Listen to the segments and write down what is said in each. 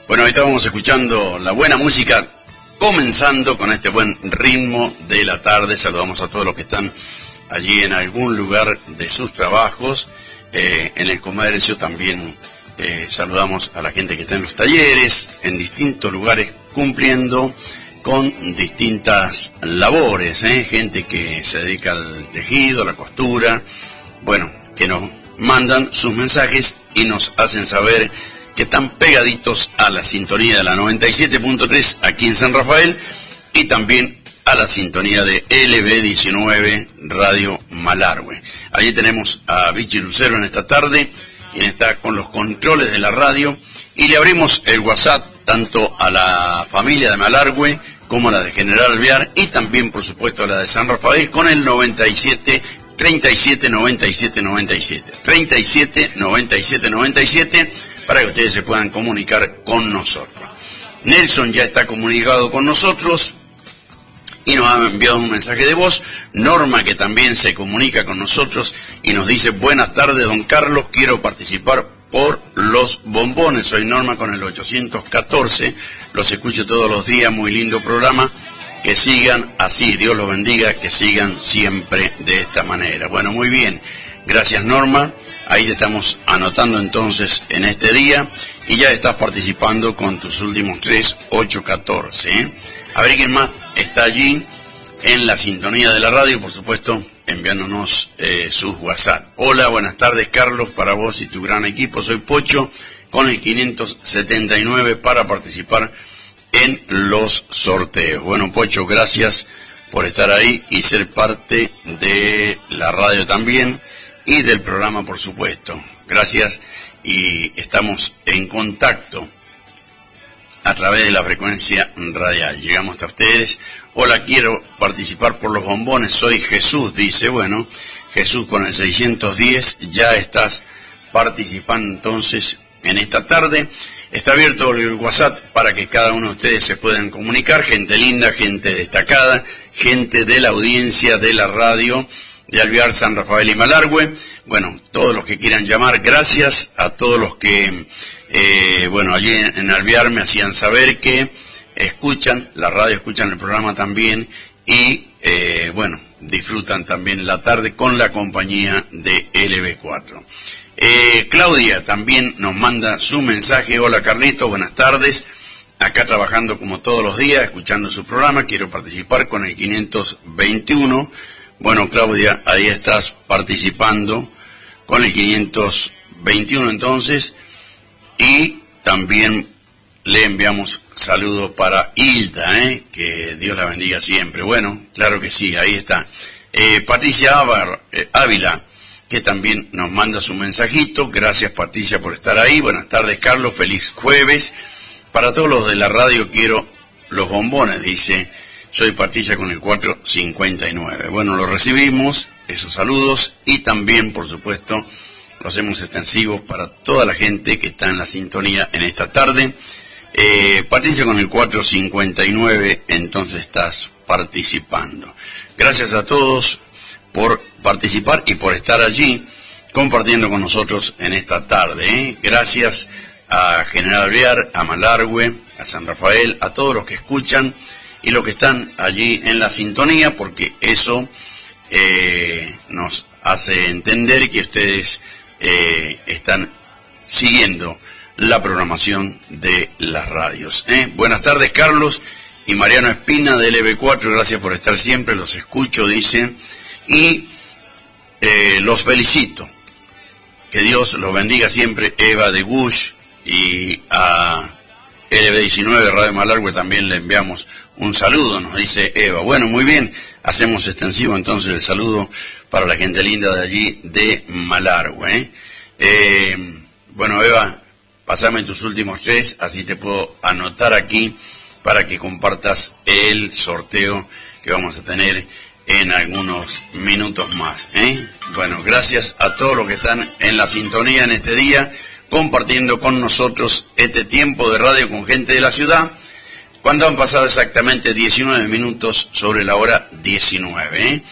Bueno, ahí estábamos escuchando la buena música, comenzando con este buen ritmo de la tarde. Saludamos a todos los que están allí en algún lugar de sus trabajos, en el comercio también. Saludamos a la gente que está en los talleres, en distintos lugares, cumpliendo con distintas labores, gente que se dedica al tejido, a la costura, bueno, que nos mandan sus mensajes y nos hacen saber que están pegaditos a la sintonía de la 97.3 aquí en San Rafael y también a la sintonía de LB19 Radio Malargüe. Allí tenemos a Vichy Lucero en esta tarde, quien está con los controles de la radio, y le abrimos el WhatsApp tanto a la familia de Malargüe como a la de General Alvear y también, por supuesto, a la de San Rafael con el 97 37 97 97 37 97 97 para que ustedes se puedan comunicar con nosotros. Nelson ya está comunicado con nosotros y nos ha enviado un mensaje de voz. Norma, que también se comunica con nosotros y nos dice: buenas tardes, don Carlos, quiero participar por los bombones. Soy Norma con el 814, los escucho todos los días, muy lindo programa, que sigan así, Dios los bendiga, que sigan siempre de esta manera. Bueno, muy bien, gracias Norma, ahí te estamos anotando entonces en este día y ya estás participando con tus últimos 3, 8, 14. A ver quién más está allí en la sintonía de la radio, por supuesto, enviándonos sus WhatsApp. Hola, buenas tardes Carlos, para vos y tu gran equipo. Soy Pocho con el 579 para participar en los sorteos. Bueno, Pocho, gracias por estar ahí y ser parte de la radio también y del programa, por supuesto. Gracias, y estamos en contacto a través de la frecuencia radial. Llegamos hasta ustedes. Hola, quiero participar por los bombones. Soy Jesús, dice. Bueno, Jesús, con el 610 ya estás participando entonces en esta tarde. Está abierto el WhatsApp para que cada uno de ustedes se puedan comunicar. Gente linda, gente destacada, gente de la audiencia de la radio de Alvear, San Rafael y Malargüe. Bueno, todos los que quieran llamar, gracias a todos los que, allí en Alvear me hacían saber que escuchan la radio, escuchan el programa también y, disfrutan también la tarde con la compañía de LB4. Claudia también nos manda su mensaje. Hola Carlito, buenas tardes. Acá trabajando como todos los días, escuchando su programa, quiero participar con el 521. Bueno, Claudia, ahí estás participando con el 521 entonces. Y también le enviamos saludos para Hilda, que Dios la bendiga siempre. Bueno, claro que sí, ahí está. Patricia Ávila, que también nos manda su mensajito. Gracias, Patricia, por estar ahí. Buenas tardes, Carlos, feliz jueves. Para todos los de la radio quiero los bombones, dice. Soy Patricia con el 459. Bueno, lo recibimos, esos saludos, y también, por supuesto, lo hacemos extensivos para toda la gente que está en la sintonía en esta tarde. Patricia con el 459, entonces estás participando. Gracias a todos por participar y por estar allí compartiendo con nosotros en esta tarde. Gracias a General Alvear, a Malargüe, a San Rafael, a todos los que escuchan y los que están allí en la sintonía, porque eso nos hace entender que ustedes están siguiendo la programación de las radios. Buenas tardes, Carlos y Mariano Espina de LB4, gracias por estar siempre, los escucho, dicen, y los felicito. Que Dios los bendiga siempre. Eva de Gush, y a LB19 Radio Malargüe también le enviamos un saludo, nos dice Eva. Bueno, muy bien, hacemos extensivo entonces el saludo para la gente linda de allí de Malargüe. Bueno, Eva, pasame tus últimos 3, así te puedo anotar aquí para que compartas el sorteo que vamos a tener en algunos minutos más. Bueno, gracias a todos los que están en la sintonía en este día, compartiendo con nosotros este tiempo de radio con gente de la ciudad, cuando han pasado exactamente 19 minutos sobre la hora 19.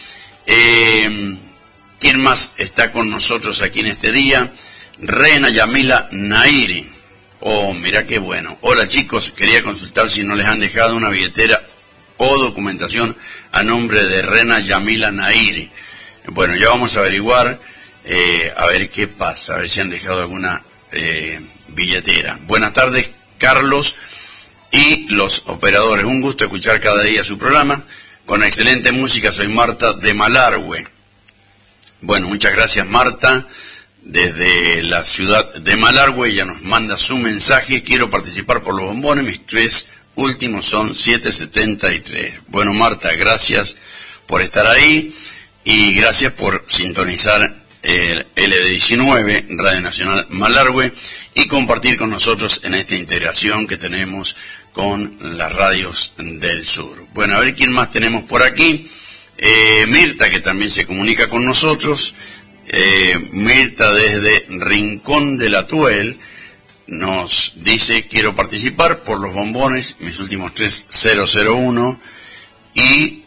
¿Quién más está con nosotros aquí en este día? Reina Yamila Nairi. Oh, mira qué bueno. Hola chicos, quería consultar si no les han dejado una billetera o documentación a nombre de Rena Yamila Nairi. Bueno, ya vamos a averiguar, a ver qué pasa, a ver si han dejado alguna billetera. Buenas tardes, Carlos y los operadores. Un gusto escuchar cada día su programa. Con excelente música, soy Marta de Malargüe. Bueno, muchas gracias Marta. Desde la ciudad de Malargüe ella nos manda su mensaje. Quiero participar por los bombones, mis 3 últimos son 773. Bueno Marta, gracias por estar ahí y gracias por sintonizar el LD19 Radio Nacional Malargüe y compartir con nosotros en esta integración que tenemos con las radios del sur. Bueno, a ver quién más tenemos por aquí. Mirta, que también se comunica con nosotros. Mirta desde Rincón de la Tuel nos dice: quiero participar por los bombones, mis últimos 3, 001 y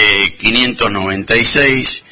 596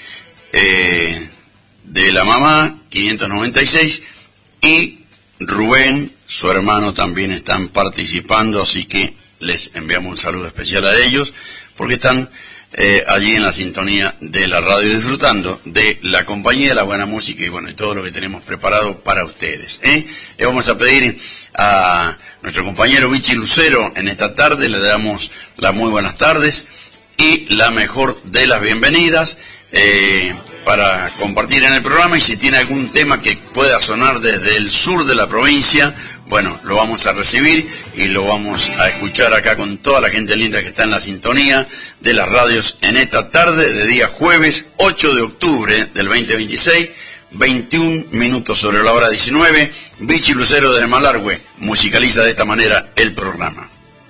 de la mamá, 596, y Rubén, su hermano, también están participando, así que les enviamos un saludo especial a ellos, porque están allí en la sintonía de la radio, disfrutando de la compañía, de la buena música y bueno, y todo lo que tenemos preparado para ustedes. Le vamos a pedir a nuestro compañero Vichy Lucero en esta tarde, le damos las muy buenas tardes y la mejor de las bienvenidas para compartir en el programa, y si tiene algún tema que pueda sonar desde el sur de la provincia, bueno, lo vamos a recibir y lo vamos a escuchar acá con toda la gente linda que está en la sintonía de las radios en esta tarde de día jueves 8 de octubre del 2026, 21 minutos sobre la hora 19. Vichy Lucero de Malargüe musicaliza de esta manera el programa.